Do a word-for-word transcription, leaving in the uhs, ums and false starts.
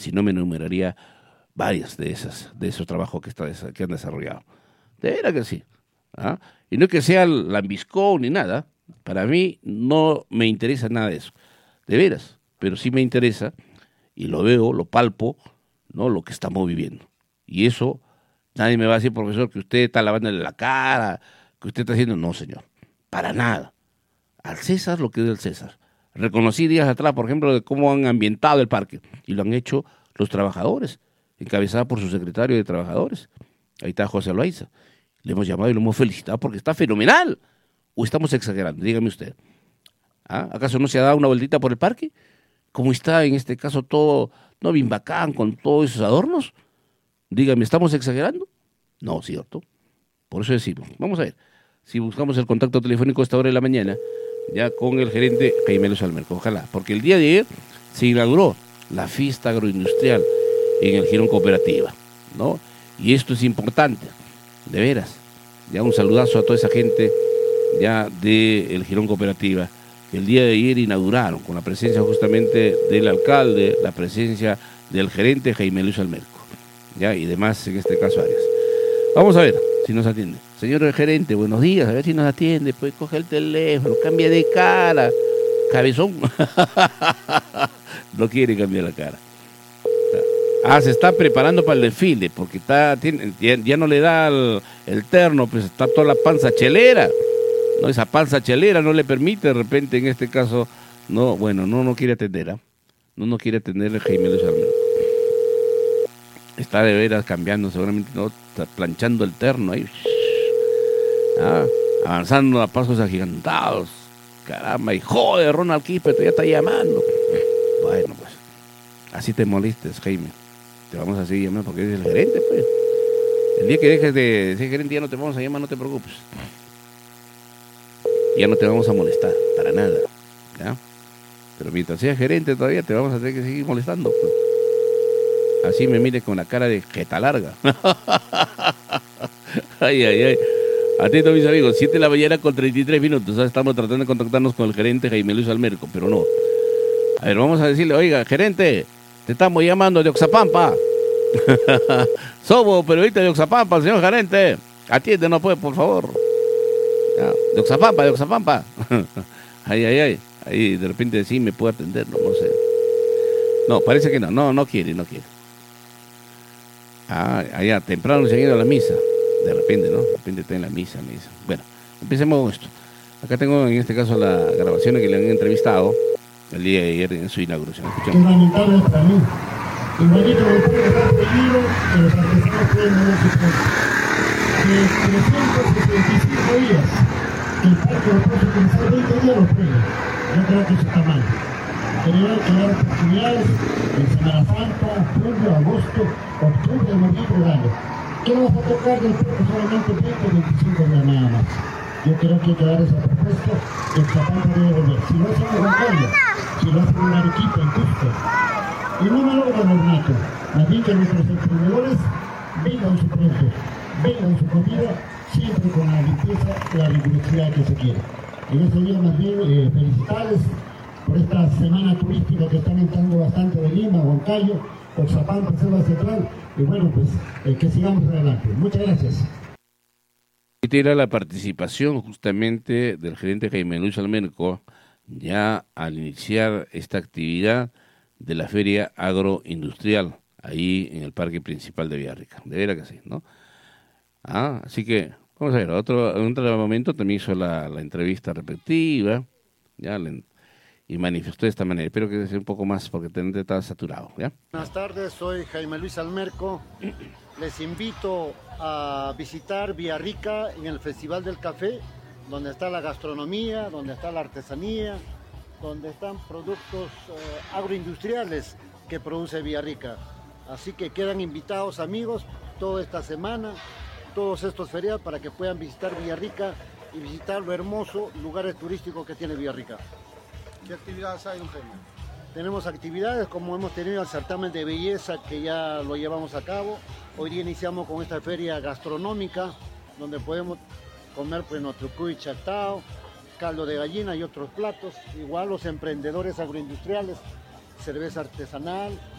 si no me enumeraría varias de esas, de esos trabajos que, está, que han desarrollado. De veras que sí. ¿Ah? Y no es que sea lambiscón ni nada, para mí no me interesa nada de eso, de veras, pero sí me interesa, y lo veo, lo palpo, ¿no? Lo que estamos viviendo. Y eso, nadie me va a decir, profesor, que usted está lavándole la cara, que usted está haciendo, no, señor, para nada. Al César lo que es del César. Reconocí días atrás, por ejemplo, de cómo han ambientado el parque, y lo han hecho los trabajadores, encabezada por su secretario de Trabajadores. Ahí está José Loaiza. Le hemos llamado y lo hemos felicitado porque está fenomenal. ¿O estamos exagerando? Dígame usted. ¿Ah? ¿Acaso no se ha dado una vueltita por el parque? ¿Cómo está en este caso todo, no bien bacán, con todos esos adornos? Dígame, ¿estamos exagerando? No, cierto. Por eso decimos. Vamos a ver. Si buscamos el contacto telefónico a esta hora de la mañana, ya con el gerente Jaime Luis Almerco. Ojalá. Porque el día de ayer se inauguró la fiesta agroindustrial en el Girón Cooperativa, ¿no? Y esto es importante, de veras. Ya un saludazo a toda esa gente ya del Girón Cooperativa, que el día de ayer inauguraron con la presencia justamente del alcalde, la presencia del gerente Jaime Luis Almerco, ya, y demás, en este caso Arias. Vamos a ver si nos atiende. Señor gerente, buenos días, a ver si nos atiende, pues coge el teléfono, cambia de cara, cabezón. No quiere cambiar la cara. Ah, se está preparando para el desfile, porque está, tiene, ya, ya no le da el, el terno, pues está toda la panza chelera. No, esa panza chelera no le permite, de repente, en este caso, no, bueno, no, no quiere atender, ¿eh? No, no quiere atender a Jaime Luis Almerco. Está de veras cambiando, seguramente, ¿no? Está planchando el terno ahí. Ah, avanzando a pasos agigantados. Caramba, y joder, Ronald Quispe, ya está llamando. Bueno, pues, así te molestes, Jaime. Te vamos a seguir llamando porque eres el gerente, pues. El día que dejes de ser gerente ya no te vamos a llamar, no te preocupes. Ya no te vamos a molestar, para nada, ¿ya? Pero mientras seas gerente todavía te vamos a tener que seguir molestando, pues. Así me mires con la cara de jeta larga. Ay, ay, ay. Atento, mis amigos, siete de la mañana con treinta y tres minutos. Estamos tratando de contactarnos con el gerente Jaime Luis Almerco, pero no. A ver, vamos a decirle, oiga, gerente, te estamos llamando de Oxapampa. Somos periodistas de Oxapampa, señor gerente. Atiéndenos, pues, por favor. Ya, de Oxapampa, de Oxapampa. Ay, ay, ay. Ahí de repente sí me puede atender, no, no sé. No, parece que no, no, no quiere, no quiere. Ah, allá, temprano se han ido a la misa. De repente, ¿no? De repente está en la misa, misa. Bueno, empecemos con esto. Acá tengo en este caso la grabación que le han entrevistado el día de ayer en su inauguración. Escuchamos. Es lamentable para mí. Igualito del pueblo está pedido que los artesanos pueden mover sus cosas. De trescientos sesenta y cinco días, el parque lo puede utilizar veinte días los puede. Yo creo que eso está mal. Deberían crear oportunidades en Semana Santa, julio, agosto, octubre, noviembre, dale. ¿Qué vamos a tocar del pueblo solamente veinte o veinticinco días nada más? Yo creo que hay que dar esa propuesta y el Zapampa debe volver. Si lo hacen en Huancayo, si lo hacen en Arequipa, en Cusco, y no me logran el nato, más bien que nuestros emprendedores vendan su producto, vendan su comida, siempre con la limpieza y la rigurosidad que se quiere. En este día más bien eh, felicitarles por esta semana turística que están entrando bastante de Lima, Huancayo, Oxapampa, Selva Central, y bueno, pues eh, que sigamos adelante. Muchas gracias. Esta era la participación justamente del gerente Jaime Luis Almerco ya al iniciar esta actividad de la feria agroindustrial ahí en el parque principal de Villarrica. De veras que sí, ¿no? Ah, así que vamos a ver, otro, en otro momento también hizo la, la entrevista respectiva, ya le, y manifestó de esta manera. Espero que sea un poco más porque tendré está saturado, ¿ya? Buenas tardes, soy Jaime Luis Almerco. Les invito a visitar Villarrica en el Festival del Café, donde está la gastronomía, donde está la artesanía, donde están productos eh, agroindustriales que produce Villarrica. Así que quedan invitados, amigos, toda esta semana, todos estos feriados, para que puedan visitar Villarrica y visitar lo hermoso lugares turísticos que tiene Villarrica. ¿Qué actividades hay, don Jaime? Tenemos actividades como hemos tenido el certamen de belleza que ya lo llevamos a cabo. Hoy día iniciamos con esta feria gastronómica donde podemos comer pues nuestro cuy chatao, caldo de gallina y otros platos. Igual los emprendedores agroindustriales, cerveza artesanal,